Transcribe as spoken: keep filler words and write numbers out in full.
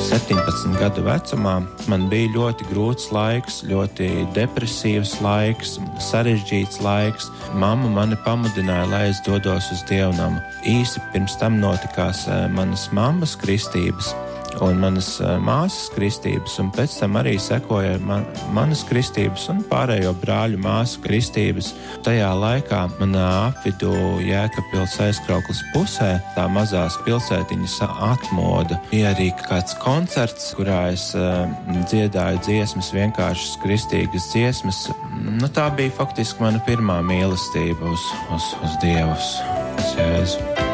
septiņpadsmit gadu vecumā man bija ļoti grūts laiks, ļoti depresīvs laiks, sarežģīts laiks. Mamma mani pamudināja, lai es dodos uz dievnamu. Īsi pirms tam notikās manas mammas kristības un manas māsas kristības, un pēc tam arī sekoja man, manas kristības un pārējo brāļu māsu kristības. Tajā laikā manā apvidū Jēkabpils aizkrauklas pusē, tā mazās pilsētiņas atmoda, bija arī kāds koncerts, kurā es uh, dziedāju dziesmas, vienkāršas kristīgas dziesmas. Nu, tā bija faktiski mana pirmā mīlestība uz, uz, uz Dievu, uz Jēzu.